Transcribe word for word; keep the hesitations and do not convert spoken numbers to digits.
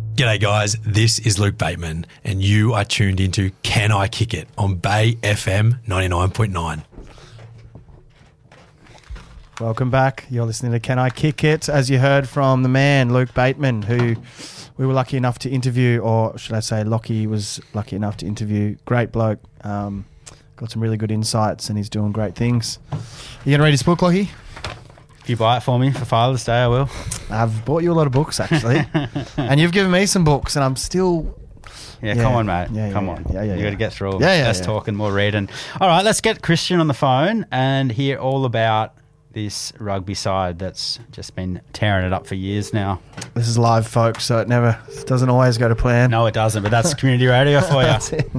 G'day guys, this is Luke Bateman and you are tuned into Can I Kick It on Bay F M ninety-nine point nine. Welcome back. You're listening to Can I Kick It? As you heard from the man, Luke Bateman, who we were lucky enough to interview, or should I say Lockie was lucky enough to interview. Great bloke. Um, got some really good insights and he's doing great things. You going to read his book, Lockie? If you buy it for me for Father's Day, I will. I've bought you a lot of books, actually. And you've given me some books and I'm still... Yeah, Yeah. come on, mate. Yeah, yeah, come yeah. on. Yeah, yeah, you yeah. got to get through Yeah, yeah, less yeah. talking, more reading. All right, let's get Christian on the phone and hear all about this rugby side that's just been tearing it up for years now. This is live, folks, so it never it doesn't always go to plan. No, it doesn't, but that's community radio for you. That's it.